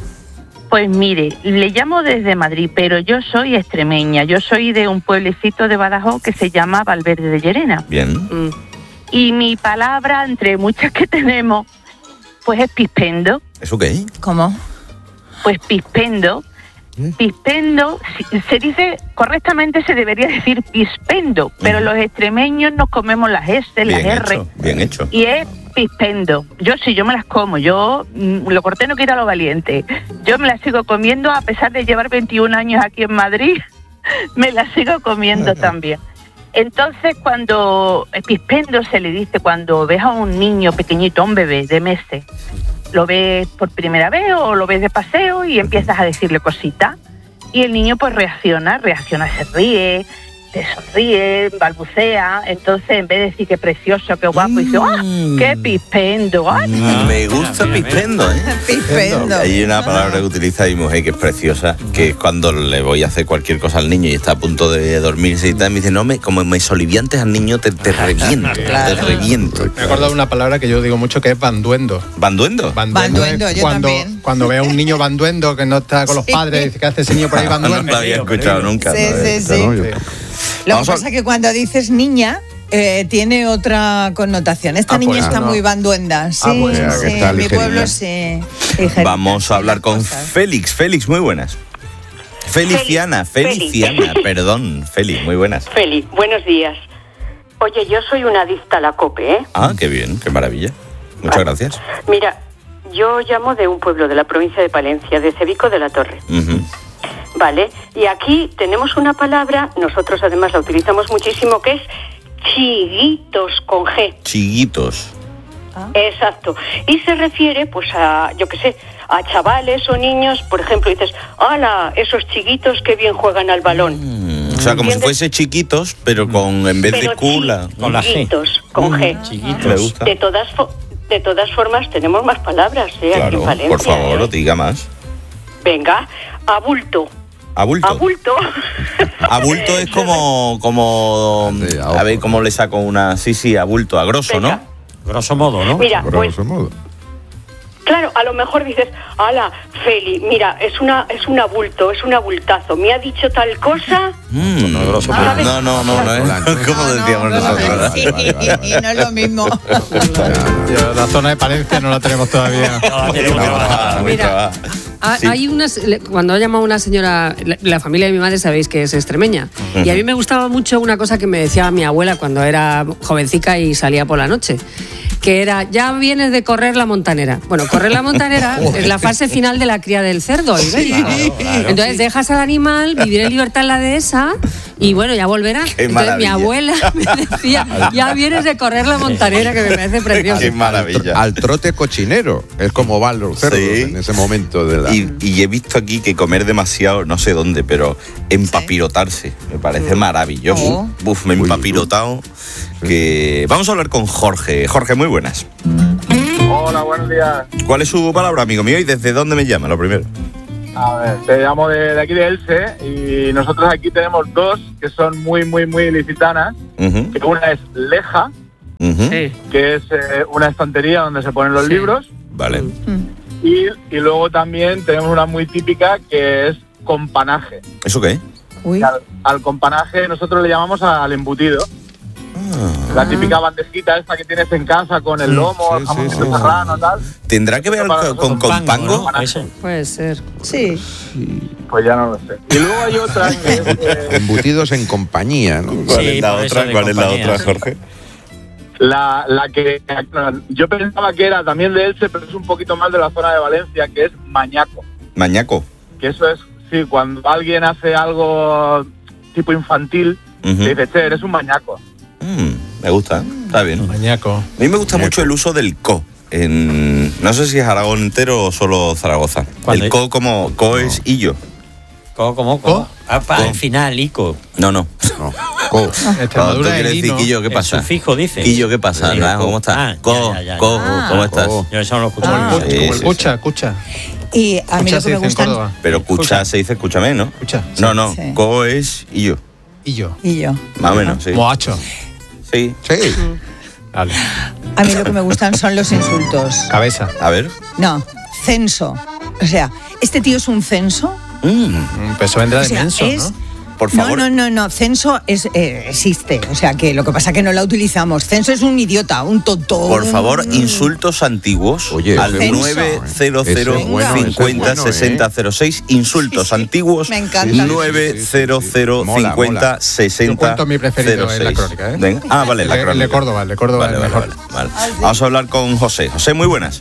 Pues mire, le llamo desde Madrid, pero yo soy extremeña. Yo soy de un pueblecito de Badajoz que se llama Valverde de Llerena. Bien. Mm. Y mi palabra, entre muchas que tenemos, pues es pispendo. ¿Eso qué? ¿Cómo? Pues pispendo. Pispendo, si- se dice, correctamente se debería decir pispendo, pero los extremeños nos comemos las S, las Bien R. hecho, bien hecho. Y es pispendo. Yo sí, yo me las como. Yo, mm, lo corté no quita lo valiente. Yo me las sigo comiendo a pesar de llevar veintiún años aquí en Madrid. Me las sigo comiendo también. Entonces, cuando el pispendo se le dice cuando ves a un niño pequeñito, un bebé de meses, lo ves por primera vez o lo ves de paseo y empiezas a decirle cositas. Y el niño pues reacciona, reacciona, se ríe, te sonríe, balbucea. Entonces, en vez de decir qué precioso, qué guapo, dice, ¡ah, qué pispendo! ¡Ay! Me gusta pispendo, ¿eh? Pispendo. Hay una palabra que utiliza mi mujer que es preciosa, que es cuando le voy a hacer cualquier cosa al niño y está a punto de dormirse y tal, me dice, no, me, como me soliviantes al niño, te, te reviento, te reviento. Me acuerdo de una palabra que yo digo mucho que es banduendo. ¿Banduendo? Banduendo, es yo cuando, también. Cuando ve a un niño banduendo que no está con los Sí. padres, dice, ¿qué hace ese niño por ahí No banduendo? lo había escuchado nunca. Sí, no había sí, escuchado. sí. No, yo- Lo Vamos que a- pasa es que cuando dices niña, eh, tiene otra connotación. Esta Ah, niña pues, está no. muy banduenda. Sí, Ah, pues, ya, que sí, está en mi ligerita. pueblo sí. ligerita. Vamos a hablar con Félix. Félix, muy buenas. Feliciana, Feliciana, perdón. Félix, muy buenas. Feli, buenos días. Oye, yo soy una adicta a la COPE, ¿eh? Ah, qué bien, qué maravilla. Muchas gracias. Mira, yo llamo de un pueblo de la provincia de Palencia, de Cebico de la Torre. Ujú. Vale, y aquí tenemos una palabra, nosotros además la utilizamos muchísimo, que es chiguitos con G. Chiguitos. Exacto. Y se refiere, pues, a, yo qué sé, a chavales o niños, por ejemplo, dices, ¡hala! Esos chiguitos que bien juegan al balón. O sea, como si ¿Entiendes? fuese chiquitos, pero con en vez de Pero cula. chi- Con la G. Chiquitos, con G. Me gusta. De todas, fo- de todas formas, tenemos más palabras, ¿eh? Aquí Claro, en Valencia. por favor, ¿eh? diga más. Venga, abulto. Abulto. Abulto. Abulto es como, como, a ver cómo le saco una, sí, sí, abulto, a grosso, ¿no? Grosso modo, ¿no? Mira, pues- Grosso modo. Claro, a lo mejor dices, ala, Feli, mira, es una es un abulto, es un abultazo. Me ha dicho tal cosa. Mm, no, grosso, ¿sabes? no, no, no, no, es como decíamos nosotros. Sí, y no es lo mismo. Ya, la zona de Palencia no la tenemos todavía. Mira, Ha- Sí. Hay unas, le- cuando ha llamado una señora, la, la familia de mi madre sabéis que es extremeña, Ujú. y a mí me gustaba mucho una cosa que me decía mi abuela cuando era jovencica y salía por la noche, que era, ya vienes de correr la montanera. Bueno, correr la montanera es la fase final de la cría del cerdo. ¿eh? Sí, claro, claro. Entonces dejas al animal vivir en libertad en la dehesa, Y bueno, ya volverán. Qué Entonces mi maravilla. abuela me decía, ya vienes de correr la montanera, que me parece precioso. Qué maravilla. Al trote cochinero, es como van los cerdos Sí. en ese momento de la... Y, y he visto aquí que comer demasiado, no sé dónde, pero empapirotarse. Me parece maravilloso. Oh. Buf, me he empapirotado. Que... Vamos a hablar con Jorge. Jorge, muy buenas. Hola, buenos días. ¿Cuál es su palabra, amigo mío? ¿Y desde dónde me llama, lo primero? A ver, te llamo de, de aquí de Elche y nosotros aquí tenemos dos que son muy, muy, muy ilicitanas. Ujú, Que una es Leja, ujú. que es eh, una estantería donde se ponen los Sí. libros. Vale. Y, y luego también tenemos una muy típica que es companaje. ¿Eso qué? Uy. Y Al, al companaje nosotros le llamamos al embutido. La típica bandejita esta que tienes en casa con el lomo, el jamón serrano, tal. ¿Tendrá que ver con, con compango? Puede ser. Sí. Pues ya no lo sé. Y luego hay otra que es... eh, Embutidos en compañía, ¿no? ¿Cuál Sí, es la por eso otra? de ¿Cuál es la compañía. otra, Jorge? La, la que yo pensaba que era también de Elche, pero es un poquito más de la zona de Valencia, que es mañaco. Mañaco. Que eso es, sí, cuando alguien hace algo tipo infantil, Ujú. te dice, che, eres un mañaco. Mm, me gusta, está bien. Mañaco. A mí me gusta mucho el uso del co. En, no sé si es Aragón entero o solo Zaragoza. ¿Cuál El es? co como co es illo. ¿Cómo, cómo, cómo? Ah, pa, Co. al final, Ico. No, no. No. Co. Cuando tú Extremadura quieres es decir lino. Quillo, ¿qué El pasa? sufijo dice. Quillo, ¿qué pasa? Sí, Nada, co. ¿cómo estás? Ah, co, ya, ya, ya. co, Ah. ¿cómo estás? Co. Yo eso no lo escucho. Ah. Como el, Sí, como el sí, cucha, cucha. Y a mí Cucha lo se que me dice en gustan... Córdoba. Pero escucha, se dice escúchame, ¿no? Escucha. No, no, Sí. co es illo. Y yo. Y yo. Más o menos, sí. Moacho. Sí. Sí. Vale. A mí lo que me gustan son los insultos. Cabeza. A ver. No, censo. O sea, ¿este tío es un censo? Mm, Mm, Pues eso vendrá O de sea, menso, es... ¿no? por No, favor. no, no, no, censo es, eh, existe, o sea que lo que pasa es que no la utilizamos. Censo es un idiota, un tonto. Por un- favor, insultos antiguos Oye, al ese es bueno, nueve cero cero ese es bueno, ese es cincuenta bueno, sesenta cero seis. Insultos antiguos me encanta. nueve cero cero Mola, cincuenta mola. sesenta. Yo cuento mi preferido en la crónica, ¿eh? Venga. Ah, vale, la El de- crónica. el de Córdoba, el de Córdoba Vale, es vale, mejor. vale, vale. Vamos a hablar con José. José, muy buenas.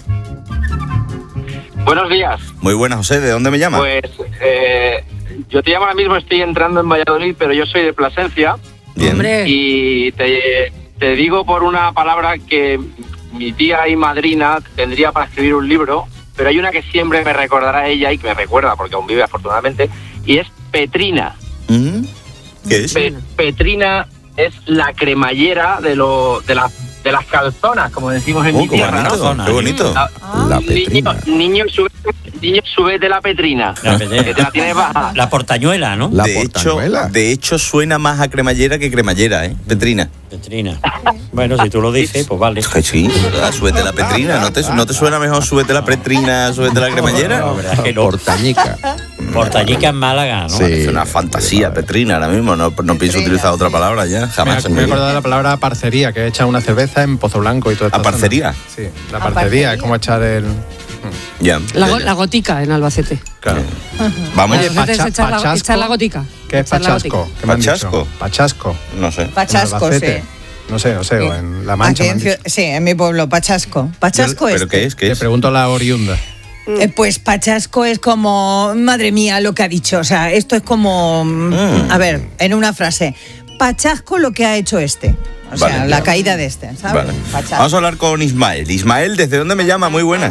Buenos días. Muy buenas, José. ¿De dónde me llamas? Pues eh, yo te llamo ahora mismo, estoy entrando en Valladolid, pero yo soy de Plasencia. Bien. Hombre, Y te, te digo por una palabra que mi tía y madrina tendría para escribir un libro, pero hay una que siempre me recordará a ella y que me recuerda porque aún vive afortunadamente, y es Petrina. ¿Mm? ¿Qué es? Pe- Petrina es la cremallera de, lo, de, las de las calzonas, como decimos en Oh, mi qué tierra, bonito, ¿no? qué bonito. Ah, La niño, Petrina. niño, sube, niño, súbete la Petrina. La Petrina. Que te la tienes baja. La portañuela, ¿no? La de, hecho, portañuela. de hecho, suena más a cremallera que cremallera, ¿eh? Petrina. Petrina. Bueno, si tú lo dices, pues vale. Que sí, ¿verdad? Súbete la Petrina. ¿No te, ¿No te suena mejor súbete la Petrina, súbete la cremallera? No, la verdad es que no. Portañica. Portañica en Málaga, ¿no? Sí. Es una fantasía, Petrina, ahora mismo. No, no pienso utilizar otra palabra ya, Me, jamás. en me he mi vida. acordado de la palabra parcería, que he echado una cerveza en Pozo Blanco y todo esto. ¿A parcería? Sí, la parcería, es como echar el... Ya. la, ya, go- ya. la gotica en Albacete. Claro. Vamos. Oye, Albacete es pacha- echar, la, pachasco. echar la gotica. ¿Qué es Echar la pachasco? gotica. ¿Qué me han dicho? ¿Pachasco? Pachasco. No sé. Pachasco, En Albacete. sí. No sé, no sé, o en La Mancha. Aquí me han en Ciu- dicho. sí, en mi pueblo, Pachasco. Pachasco ¿Pero es. qué es? ¿Qué Le es? pregunto a la oriunda. Eh, pues Pachasco es como, madre mía, lo que ha dicho. O sea, esto es como, Mm. a ver, en una frase, Pachasco lo que ha hecho este. O sea, Vale. la caída de este, ¿sabes? Vale. Pachasco. Vamos a hablar con Ismael. Ismael, ¿desde dónde me llama? Muy buenas.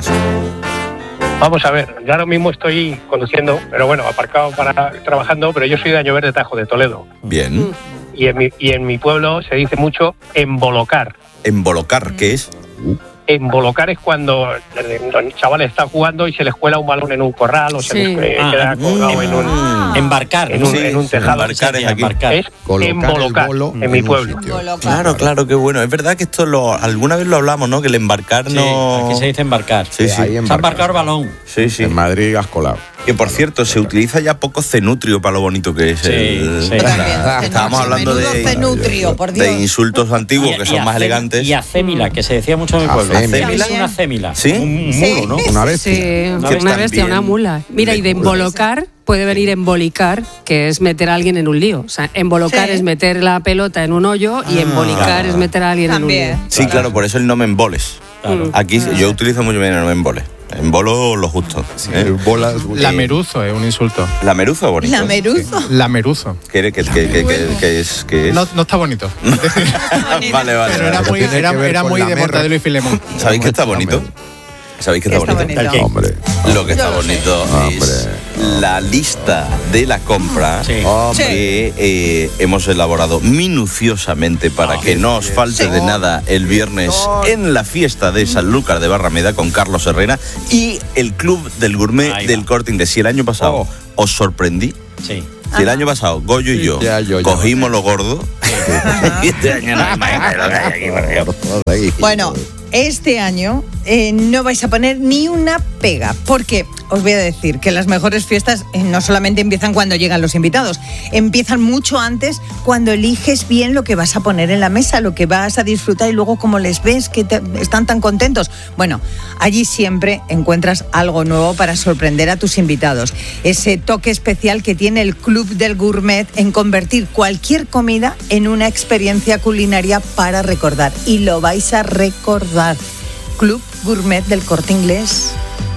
Vamos a ver, yo ahora mismo estoy conduciendo, pero bueno, aparcado para trabajando, pero yo soy de Año Verde Tajo, de Toledo. Bien. Y en mi, y en mi pueblo se dice mucho embolocar. Embolocar, ¿qué es? Embolocar es cuando eh, los chavales están jugando y se les cuela un balón en un corral o se Sí. les eh, Ah, queda colgado en un, Embarcar. en un, Sí, en un sí, tejado. embarcar es aquí. Embarcar. Es Colocar embolocar el bolo en mi un pueblo. sitio. Claro, claro, qué bueno. Es verdad que esto lo, alguna vez lo hablamos, ¿no? Que el embarcar Sí, no... aquí se dice embarcar. Sí, sí. Ahí Se ha embarcar. embarcado el balón. Sí, sí. En Madrid has colado. Que por cierto, se utiliza ya poco cenutrio para lo bonito que es. Sí, el- sí. Yo también, Estábamos cenutrio, hablando menudo de, cenutrio, por Dios. de insultos antiguos Y- que y son más acé- elegantes. Y acémila, que se decía mucho en mi pueblo. Acémila. Acémila es una acémila. ¿Sí? Un Sí. mulo, ¿no? Una vez. Sí, una, Que bestia, también una mula. Mira, y de de mula. embolocar puede venir embolicar, que es meter a alguien en un lío. O sea, embolocar Sí. es meter la pelota en un hoyo y embolicar claro. es meter a alguien También. en un lío. Sí, claro, por eso el no me emboles. Claro. Aquí yo utilizo mucho menos en boles. En bolo lo justo. Sí. ¿eh? Bolas, La meruzo es un insulto. La meruzo bonito. La meruzo. La meruzo. ¿Qué, qué, qué, qué, qué, qué es? Qué es? No, no está bonito. Vale, vale. Pero era vale. muy, era, era muy de Mortadelo y Filemón. ¿Sabéis que está bonito? ¿Sabéis que está, Está bonito? bonito. Hombre. Lo que está Yo lo bonito es la lista de la compra Sí. que eh, hemos elaborado minuciosamente para que no os falte de nada el viernes en la fiesta de Sanlúcar de Barrameda con Carlos Herrera y el Club del Gourmet Ahí del va. Corte Inglés. Si el año pasado Oh. os sorprendí, Sí. si el año pasado Goyo y yo Ya, yo, ya. cogimos lo gordo, y este año no hay más lo que hay aquí, por Dios. Bueno, este año eh, no vais a poner ni una pega, porque os voy a decir que las mejores fiestas eh, no solamente empiezan cuando llegan los invitados, empiezan mucho antes cuando eliges bien lo que vas a poner en la mesa, lo que vas a disfrutar y luego como les ves que te- están tan contentos. Bueno, allí siempre encuentras algo nuevo para sorprender a tus invitados. Ese toque especial que tiene el Club del Gourmet en convertir cualquier comida en una experiencia culinaria para recordar. Y lo vais a recordar. Club Gourmet del Corte Inglés.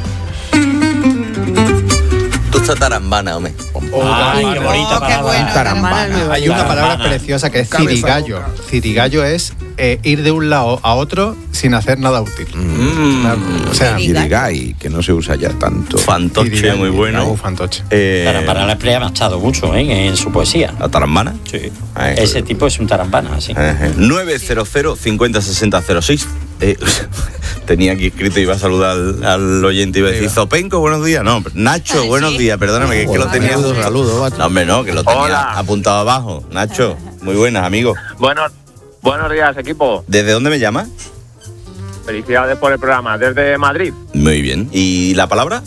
Tú estás tarambana, hombre. Ay, qué bonita Oh, qué palabra. bueno. Tarambana. Hay una palabra Tarambana. preciosa que es Cabeza cirigallo. boca. Cirigallo es eh, ir de un lado a otro sin hacer nada útil. Mm. O sea, Irigay, que no se usa ya tanto. Fantoche, cirigallo. muy bueno. Uh, fantoche. Eh, Tarambana la emplea Machado mucho, ¿eh? En su poesía. ¿La tarambana? Sí. Ay, Ese tipo es un tarambana, sí. Ajá. nueve cero cero cincuenta sesenta cero seis. Eh, tenía aquí escrito, iba a saludar al, al oyente, iba a decir, Zopenco, buenos días. No, Nacho, buenos días, perdóname, que es que lo tenía. Saludos, saludos, macho. No, hombre, no, que lo tenía Hola. apuntado abajo. Nacho, muy buenas, amigo. Bueno, buenos días, equipo. ¿Desde dónde me llamas? Felicidades por el programa. Desde Madrid. Muy bien. ¿Y la palabra?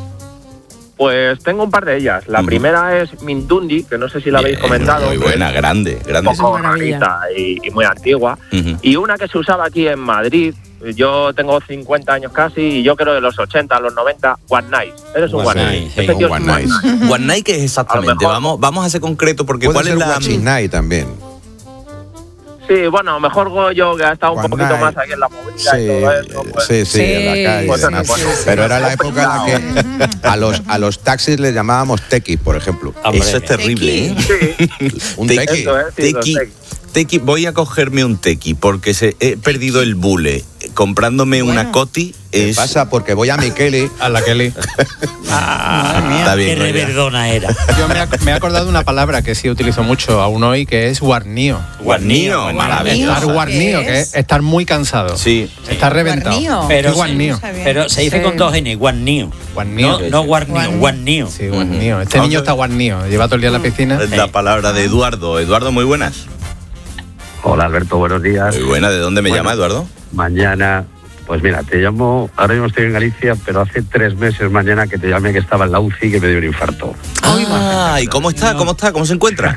Pues tengo un par de ellas. La Ujú. primera es Mindundi, que no sé si la habéis Bien, comentado. Muy buena, grande, Un grande. poco maravilla. rarita y, y muy antigua. Ujú. Y una que se usaba aquí en Madrid. Yo tengo cincuenta años casi y yo creo de los ochenta a los noventa, One Night. Eres un One One, Night, Night. sí, Este un tío es One un One Night. Night. One Night, ¿qué es exactamente? A lo mejor- Vamos, vamos a ser concreto porque Puede ¿cuál ser es la...? Guachinay también. Sí, bueno, mejor Goyo, que ha estado un One poquito Night. más aquí en la movida Sí, y todo eso. Pues, sí, sí, en la calle. Pues, además. pues, pues, Pero era la pues, época en la que a los, a los taxis les llamábamos tequis, por ejemplo. Hombre, Eso es terrible, ¿eh? Sí, Un Te- tequi. eso es, sí, los Tequi, tequis. tequi, voy a cogerme un tequi porque se, he perdido el bule. Comprándome una coti ¿Qué es... pasa? Porque voy a Micheli. A la Kelly. Está bien, Qué Goya. reverdona era. Yo me, he- me he acordado de una palabra que sí utilizo mucho aún hoy, que es guarnío. Guarnío, maravilloso. Estar guarnío, ¿Qué que es? es estar muy cansado. Sí. Estar reventado. Guarnío. Pero, Qué guarnío. pero se dice Sí. con dos N, guarnío. Guarnío. No, no guarnío, guarnío. Sí, guarnío. Este Vamos niño a está guarnío. Lleva todo el día en la piscina. Es la palabra de Eduardo. Eduardo, muy buenas. Hola Alberto, buenos días. Muy buena. ¿De dónde me Bueno, llama, Eduardo? Mañana, pues mira, te llamo, ahora mismo estoy en Galicia, pero hace tres meses mañana que te llamé que estaba en la U C I y que me dio un infarto. Ah, ¿y cómo está? ¿Cómo está? ¿Cómo se encuentra?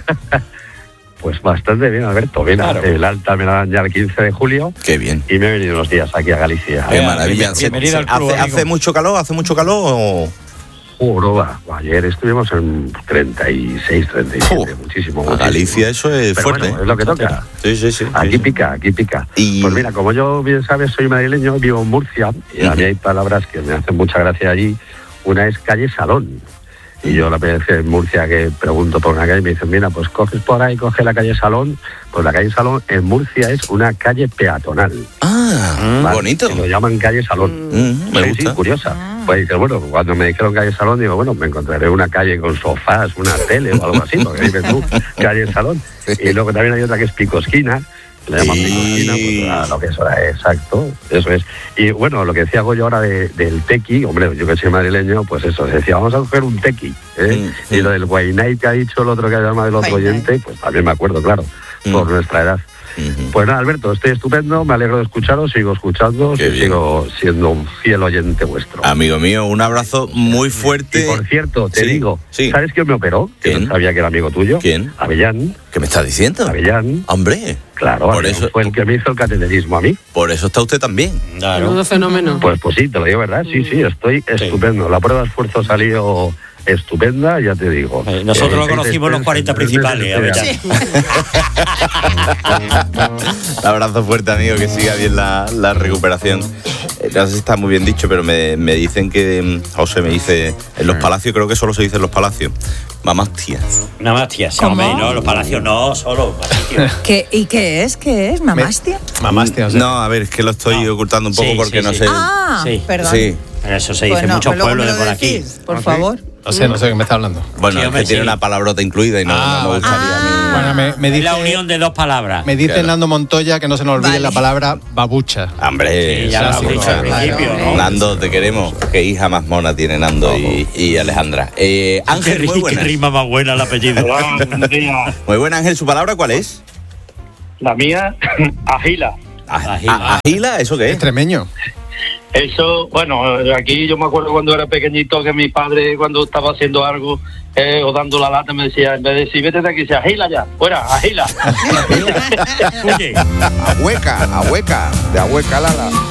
Pues bastante bien, Alberto. Bien, Claro. el alta me la dan ya el quince de julio Qué bien. y me he venido unos días aquí a Galicia. Qué Bien, maravilla. bien, bienvenido al club, ¿Hace, amigo. hace mucho calor? ¿Hace mucho calor o...? Juro, va. Ayer estuvimos en treinta y seis, treinta y siete, Uf, muchísimo. A muchísimo. Galicia eso es Pero fuerte. bueno, es lo que toca. Sí, sí, sí. Aquí sí. pica, aquí pica. Y- Pues mira, como yo bien sabes, soy madrileño, vivo en Murcia y a mí hay palabras que me hacen mucha gracia allí. Una es calle Salón. Y yo la primera vez en Murcia que pregunto por una calle me dicen, mira, pues coges por ahí, coge la calle Salón. Pues la calle Salón en Murcia es una calle peatonal. Ah, ¿vale? bonito. Y lo llaman calle Salón. Mm, me Sí, gusta. sí, curiosa. Pues dices, bueno, cuando me dijeron calle Salón, digo, bueno, me encontraré una calle con sofás, una tele o algo así, porque vives tú, calle Salón. Y luego también hay otra que es Picosquina, le llaman Sí. Picosquina, pues a lo que eso era, exacto, eso es. Y bueno, lo que decía Goyo ahora de, del tequi, hombre, yo que soy madrileño, pues eso, decía, vamos a coger un tequi, ¿eh? Mm, Y lo del Guaynay que ha dicho el otro que ha llamado el otro Guaynay. oyente, pues también me acuerdo, claro, por Mm. nuestra edad. Ujú. Pues nada, Alberto, estoy estupendo, me alegro de escucharos, sigo escuchando, Qué bien. sigo siendo un fiel oyente vuestro. Amigo mío, un abrazo muy Y fuerte. por cierto, te Sí, digo, sí. ¿sabes quién me operó? Que ¿Quién? no sabía que era amigo tuyo. ¿Quién? Avellán. ¿Qué me estás diciendo? Avellán. Hombre, Claro, Por Avellán eso- fue el que me hizo el cateterismo a mí. por eso está usted también. Claro. Menudo fenómeno. Pues pues sí, te lo digo, ¿verdad? Sí, sí, estoy estupendo. La prueba de esfuerzo salió estupenda, ya te digo. Eh, nosotros Eh, lo conocimos los cuarenta principales. A ver, ya. Un abrazo fuerte, amigo, que siga bien la, la recuperación. Eh, No sé si está muy bien dicho, pero me, me dicen que, mm, José me dice, en los palacios, creo que solo se dice en los palacios, mamastia. Mamastia, sí, ¿Cómo? hombre, no, los palacios no, solo. ¿Qué, ¿Y qué es? ¿Qué es? ¿Mamastia? Mamastia, No, a ver, es que lo estoy ocultando un poco Sí, porque sí, no sí. sé. Ah, Sí. perdón. Sí. Pero eso se dice Pues en no, muchos pues luego pueblos me de lo por aquí. decís, por favor. No sé, no sé de qué me está hablando. Bueno, Sí, es hombre, que tiene sí. una palabrota incluida y no, Ah, no me gustaría a mí. Bueno, me, me Es dice, la unión de dos palabras. me dice Claro. Nando Montoya que no se nos olvide Vale. la palabra babucha. Hombre, Sí, ya lo has clásico. dicho al principio, ¿no? Nando, te queremos. Qué hija más mona tiene Nando y, y Alejandra. Eh, Qué, Ángel, muy ri- qué buenas. rima más buena el apellido. Hola, buenos días. Muy buena, Ángel. ¿Su palabra cuál es? La mía, agila. A- ¿Agila? ¿Eso qué es? Extremeño. Eso, bueno, aquí yo me acuerdo cuando era pequeñito que mi padre, cuando estaba haciendo algo eh, o dando la lata, me decía, en vez de decir, vete de aquí, decía, agila ya, fuera, agila. Oye, Ahueca, ahueca, de ahueca, Lala.